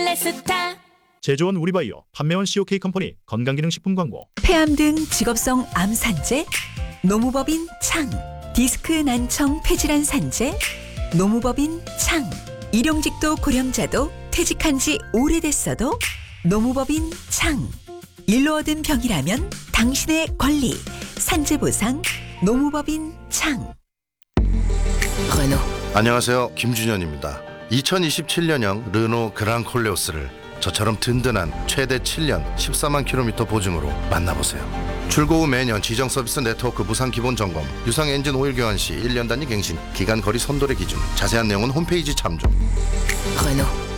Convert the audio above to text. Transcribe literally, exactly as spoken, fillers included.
필레스타. 제조원 우리바이오, 판매원 씨오케이 컴퍼니 건강기능식품 광고. 폐암 등 직업성 암 산재, 노무법인 창, 디스크 난청 폐질환 산재, 노무법인 창, 일용직도 고령자도 퇴직한 지 오래됐어도 노무법인 창. 일로 얻은 병이라면 당신의 권리, 산재보상, 노무법인 창. 르노. 안녕하세요, 김준현입니다. 이천이십칠 년형 르노 그랑 콜레오스를 저처럼 든든한 최대 칠 년 십사만 킬로미터 보증으로 만나보세요. 출고 후 매년 지정 서비스 네트워크 무상 기본 점검, 유상 엔진 오일 교환 시 일 년 단위 갱신, 기간 거리 선도의 기준, 자세한 내용은 홈페이지 참조. 르노.